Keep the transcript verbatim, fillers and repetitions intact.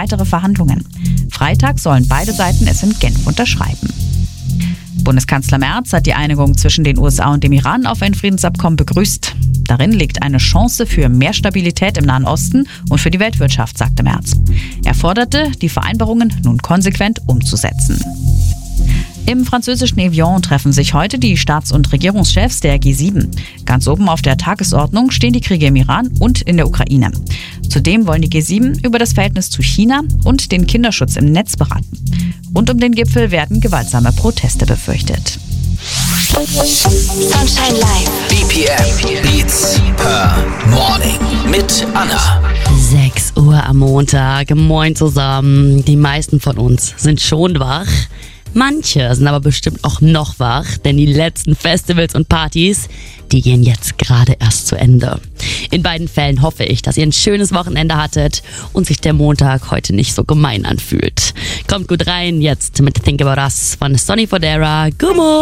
weitere Verhandlungen. Freitag sollen beide Seiten es in Genf unterschreiben. Bundeskanzler Merz hat die Einigung zwischen den U S A und dem Iran auf ein Friedensabkommen begrüßt. Darin liegt eine Chance für mehr Stabilität im Nahen Osten und für die Weltwirtschaft, sagte Merz. Er forderte, die Vereinbarungen nun konsequent umzusetzen. Im französischen Evian treffen sich heute die Staats- und Regierungschefs der G sieben. Ganz oben auf der Tagesordnung stehen die Kriege im Iran und in der Ukraine. Zudem wollen die G sieben über das Verhältnis zu China und den Kinderschutz im Netz beraten. Rund um den Gipfel werden gewaltsame Proteste befürchtet. Sunshine Live. B P M Beats per Morning mit Anna. sechs Uhr am Montag. Moin zusammen. Die meisten von uns sind schon wach. Manche sind aber bestimmt auch noch wach, denn die letzten Festivals und Partys, die gehen jetzt gerade erst zu Ende. In beiden Fällen hoffe ich, dass ihr ein schönes Wochenende hattet und sich der Montag heute nicht so gemein anfühlt. Kommt gut rein jetzt mit Think About Us von Sonny Fodera. Gummo!